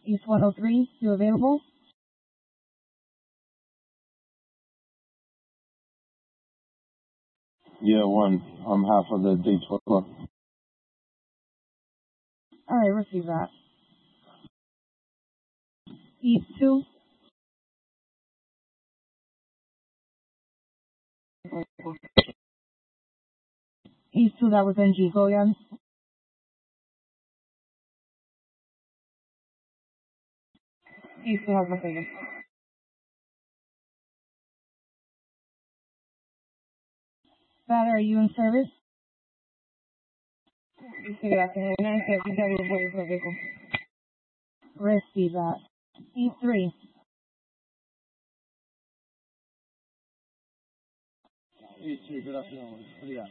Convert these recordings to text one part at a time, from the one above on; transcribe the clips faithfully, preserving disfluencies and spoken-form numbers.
East one oh three, you available? Yeah, one. I'm half of the day twelve club. Alright, receive that. East two. East two, that was N G. Go again. East two has my figure. That, are you in service? Good afternoon. nine seven W waiting for vehicle. Receive that. East three. East three, good afternoon. Yeah.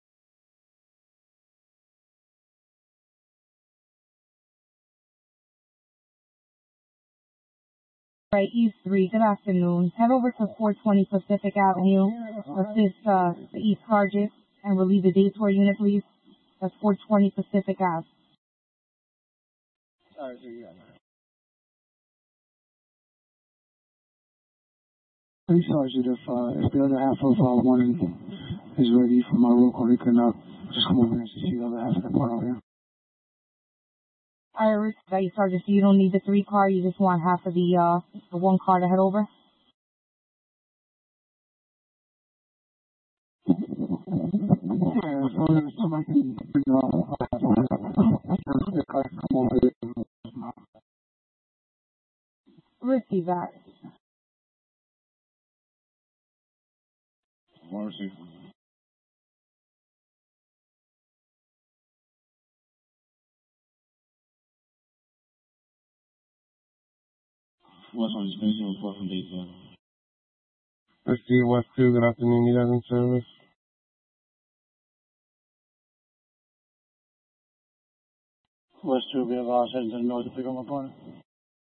Right, East three, good afternoon. Head over to four twenty Pacific Avenue. Assist uh, the East Charges and relieve the detour unit, please. That's four twenty Pacific Ave. Alright, so yeah. Please charge it if, uh, if the other half of uh, one is ready for my roll call, you can uh, just come over and see the other half of the part out here. Iris, that you Sergeant, so you don't need the three car, you just want half of the uh the one car to head over? Yeah, as long as somebody can bring it up, the car can come over there. Receive that. Marcy. West one, just finishing report from day twelve. Let's see, West two, good afternoon, you guys in service? West two, we have our citizens north to pick up my partner.